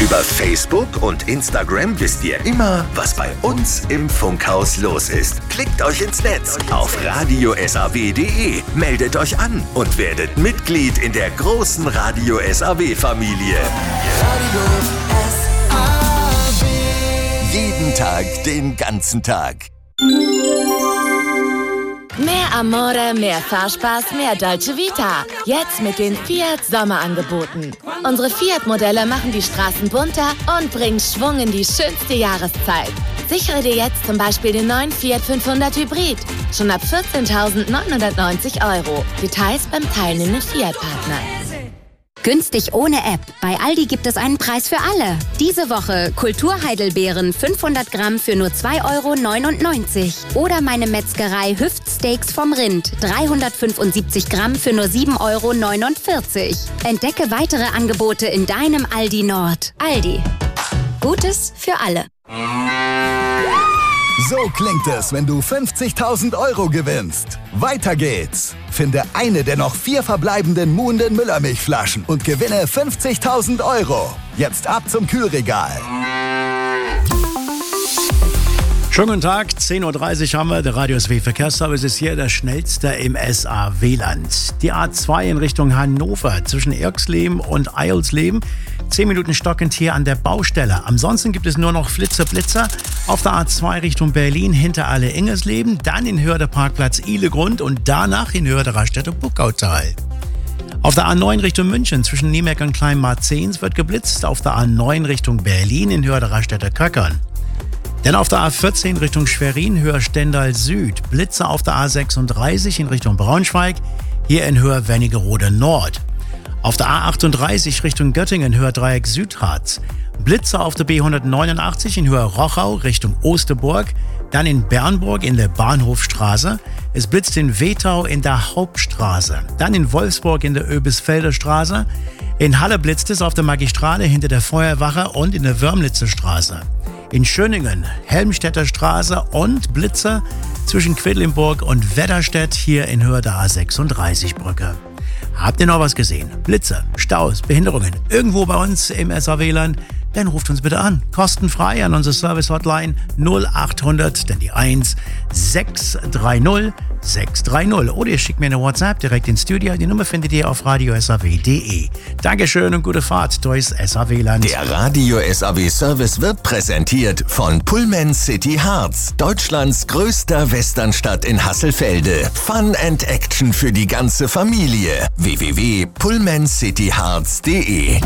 Über Facebook und Instagram wisst ihr immer, was bei uns im Funkhaus los ist. Klickt euch ins Netz auf radio-saw.de, meldet euch an und werdet Mitglied in der großen Radio SAW-Familie. Radio SAW. Jeden Tag, den ganzen Tag. Mehr Amore, mehr Fahrspaß, mehr Dolce Vita. Jetzt mit den Fiat Sommerangeboten. Unsere Fiat-Modelle machen die Straßen bunter und bringen Schwung in die schönste Jahreszeit. Sichere dir jetzt zum Beispiel den neuen Fiat 500 Hybrid. Schon ab 14.990 €. Details beim teilnehmenden Fiat-Partner. Günstig ohne App. Bei Aldi gibt es einen Preis für alle. Diese Woche Kulturheidelbeeren 500 Gramm für nur 2,99 €. Oder meine Metzgerei Hüftsteaks vom Rind 375 Gramm für nur 7,49 €. Entdecke weitere Angebote in deinem Aldi Nord. Aldi. Gutes für alle. So klingt es, wenn du 50.000 € gewinnst. Weiter geht's. Finde eine der noch 4 verbleibenden Muhnden Müllermilchflaschen und gewinne 50.000 €. Jetzt ab zum Kühlregal. Schönen guten Tag, 10.30 Uhr haben wir. Der Radio SAW Verkehrsservice ist hier der schnellste im SAW-Land. Die A2 in Richtung Hannover zwischen Irxleben und Eilsleben. 10 Minuten stockend hier an der Baustelle. Ansonsten gibt es nur noch Blitzer auf der A2 Richtung Berlin hinter Alle-Ingersleben, dann in Höhe der Parkplatz Ihlegrund und danach in Höhe der Raststätte Buckautal. Auf der A9 Richtung München zwischen Niemeck und Kleinmarzens wird geblitzt. Auf der A9 Richtung Berlin in Höhe der Raststätte Köckern. Denn auf der A14 Richtung Schwerin, Höhe Stendal Süd, Blitze auf der A36 in Richtung Braunschweig, hier in Höhe Wernigerode Nord. Auf der A38 Richtung Göttingen, Höhe Dreieck Südharz, Blitze auf der B189 in Höhe Rochau Richtung Osterburg, dann in Bernburg in der Bahnhofstraße, es blitzt in Wetau in der Hauptstraße, dann in Wolfsburg in der Oebisfelder Straße, in Halle blitzt es auf der Magistrale hinter der Feuerwache und in der Wörmlitzer Straße. In Schöningen, Helmstedter Straße und Blitze zwischen Quedlinburg und Wedderstedt hier in Höhe der A36-Brücke. Habt ihr noch was gesehen? Blitze, Staus, Behinderungen irgendwo bei uns im SAW-Land? Dann ruft uns bitte an. Kostenfrei an unsere Service-Hotline 0800, dann die 1 630 630. Oder ihr schickt mir eine WhatsApp direkt ins Studio. Die Nummer findet ihr auf radio-saw.de. Dankeschön und gute Fahrt durchs SAW-Land. Der Radio SAW-Service wird präsentiert von Pullman City Harz, Deutschlands größter Westernstadt in Hasselfelde. Fun and Action für die ganze Familie. www.pullmancityharz.de.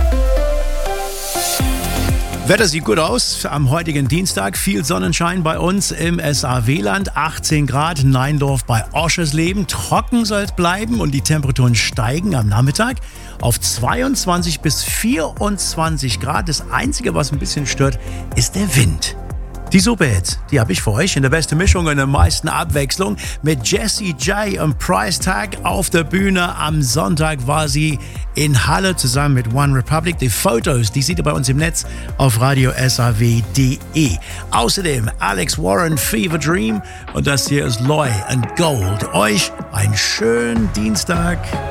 Wetter sieht gut aus. Am heutigen Dienstag viel Sonnenschein bei uns im SAW-Land. 18 Grad, Neindorf bei Oschersleben. Trocken soll es bleiben und die Temperaturen steigen am Nachmittag auf 22 bis 24 Grad. Das Einzige, was ein bisschen stört, ist der Wind. Die Superhits, die habe ich für euch in der besten Mischung und der meisten Abwechslung. Mit Jessie J und Price Tag auf der Bühne. Am Sonntag war sie in Halle zusammen mit One Republic. Die Fotos, die seht ihr bei uns im Netz auf radio-saw.de. Außerdem Alex Warren, Fever Dream und das hier ist Loy and Gold. Euch einen schönen Dienstag.